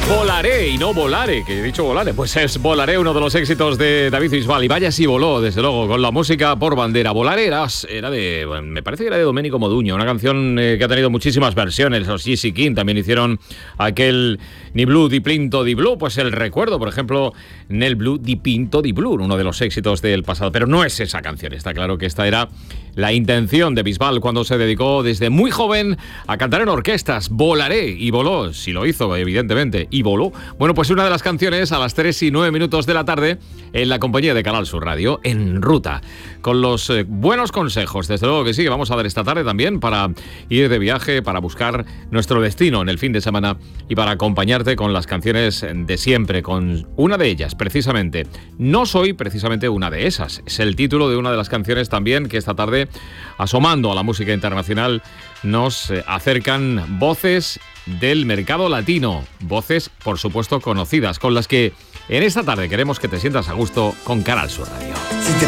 Volaré y no volare, que he dicho volare, pues es Volaré, uno de los éxitos de David Bisbal. Y vaya si voló, desde luego, con la música por bandera. Volaré era de, bueno, me parece que era de Domenico Modugno, una canción que ha tenido muchísimas versiones. Los Gypsy King también hicieron aquel Ni blu di pinto di blu, pues el recuerdo, por ejemplo, Nel blu di pinto di blu, uno de los éxitos del pasado. Pero no es esa canción, está claro que esta era la intención de Bisbal cuando se dedicó desde muy joven a cantar en orquestas. Volaré, y voló, si lo hizo, evidentemente, y voló. Bueno, pues una de las canciones a las 3:09 de la tarde en la compañía de Canal Sur Radio, En Ruta, con los buenos consejos, desde luego que sí, que vamos a dar esta tarde también para ir de viaje, para buscar nuestro destino en el fin de semana y para acompañarte con las canciones de siempre, con una de ellas, precisamente. No soy precisamente una de esas, es el título de una de las canciones también que esta tarde, asomando a la música internacional, nos acercan voces del mercado latino, voces por supuesto conocidas, con las que en esta tarde queremos que te sientas a gusto con Canal Sur Radio.